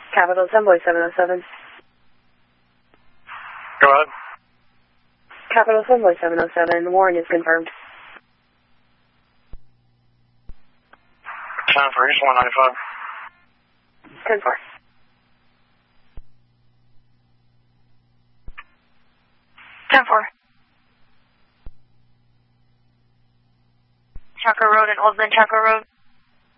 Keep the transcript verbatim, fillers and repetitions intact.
Capital Convoy seven oh seven. Go ahead. Capital Convoy seven oh seven, Warren is confirmed. ten for East one ninety-five. ten four. ten four. Chaco Road and Old Glen Chaco Road.